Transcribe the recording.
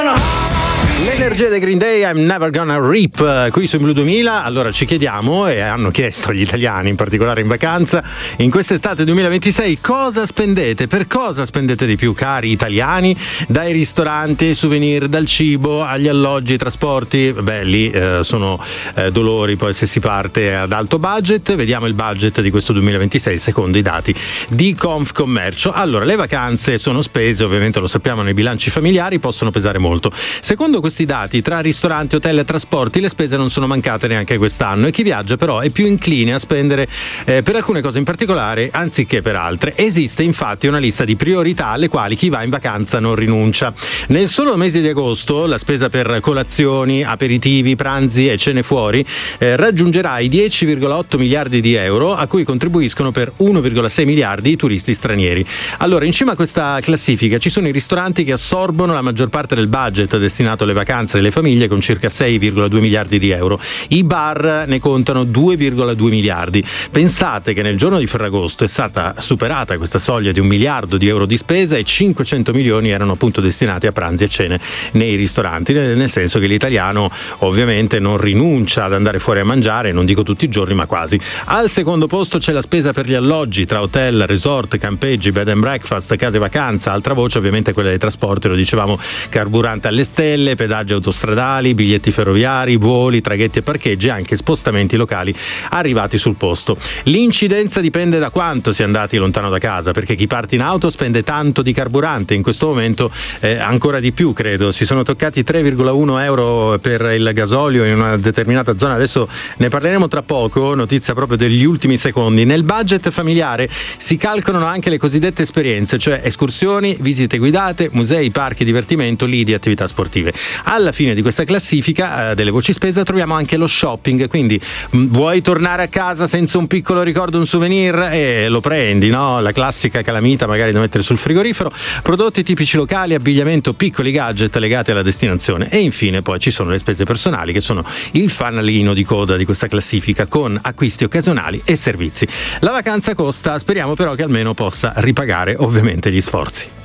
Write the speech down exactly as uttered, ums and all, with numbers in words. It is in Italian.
L'energia dei Green Day, I'm Never Gonna Reap, qui su Blu duemila. Allora ci chiediamo, e hanno chiesto agli italiani, in particolare in vacanza, in quest'estate duemilaventisei, cosa spendete? Per cosa spendete di più, cari italiani? Dai ristoranti, ai souvenir, dal cibo, agli alloggi, ai trasporti. Beh, lì eh, sono eh, dolori poi se si parte ad alto budget. Vediamo il budget di questo duemilaventisei secondo i dati di Confcommercio. Allora, le vacanze sono spese, ovviamente lo sappiamo, nei bilanci familiari possono pesare molto. Secondo questi dati, tra ristoranti, hotel e trasporti, le spese non sono mancate neanche quest'anno, e chi viaggia però è più incline a spendere eh, per alcune cose in particolare anziché per altre. Esiste infatti una lista di priorità alle quali chi va in vacanza non rinuncia. Nel solo mese di agosto la spesa per colazioni, aperitivi, pranzi e cene fuori eh, raggiungerà i dieci virgola otto miliardi di euro, a cui contribuiscono per uno virgola sei miliardi i turisti stranieri. Allora, in cima a questa classifica ci sono i ristoranti che assorbono la maggior parte del budget destinato alle vacanze delle famiglie, con circa sei virgola due miliardi di euro. I bar ne contano due virgola due miliardi. Pensate che nel giorno di Ferragosto è stata superata questa soglia di un miliardo di euro di spesa e cinquecento milioni erano appunto destinati a pranzi e cene nei ristoranti, nel senso che l'italiano ovviamente non rinuncia ad andare fuori a mangiare, non dico tutti i giorni ma quasi. Al secondo posto c'è la spesa per gli alloggi, tra hotel, resort, campeggi, bed and breakfast, case vacanza. Altra voce ovviamente quella dei trasporti, lo dicevamo, carburante alle stelle, pedaggi autostradali, biglietti ferroviari, voli, traghetti e parcheggi, anche spostamenti locali arrivati sul posto. L'incidenza dipende da quanto si è andati lontano da casa, perché chi parte in auto spende tanto di carburante, in questo momento eh, ancora di più, credo. Si sono toccati tre virgola uno euro per il gasolio in una determinata zona, adesso ne parleremo tra poco, notizia proprio degli ultimi secondi. Nel budget familiare si calcolano anche le cosiddette esperienze, cioè escursioni, visite guidate, musei, parchi, divertimento, lidi, attività sportive. Alla fine di questa classifica eh, delle voci spesa troviamo anche lo shopping, quindi mh, vuoi tornare a casa senza un piccolo ricordo, un souvenir, e lo prendi, no? La classica calamita magari da mettere sul frigorifero, prodotti tipici locali, abbigliamento, piccoli gadget legati alla destinazione, e infine poi ci sono le spese personali, che sono il fanalino di coda di questa classifica, con acquisti occasionali e servizi. La vacanza costa, speriamo però che almeno possa ripagare ovviamente gli sforzi.